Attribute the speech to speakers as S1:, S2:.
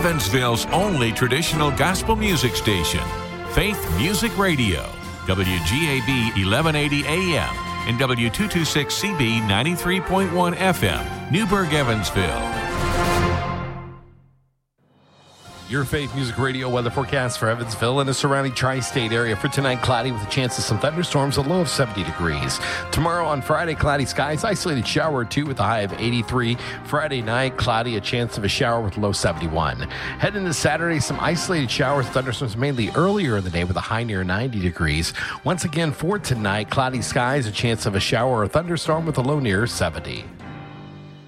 S1: Evansville's only traditional gospel music station, Faith Music Radio, WGAB 1180 AM and W226CB 93.1 FM, Newburgh, Evansville.
S2: Your Faith Music Radio weather forecast for Evansville and the surrounding tri-state area. For tonight, cloudy with a chance of some thunderstorms, a low of 70 degrees. Tomorrow on Friday, cloudy skies, isolated shower or two with a high of 83. Friday night, cloudy, a chance of a shower with a low 71. Heading into Saturday, some isolated showers, thunderstorms mainly earlier in the day with a high near 90 degrees. Once again, for tonight, cloudy skies, a chance of a shower or thunderstorm with a low near 70.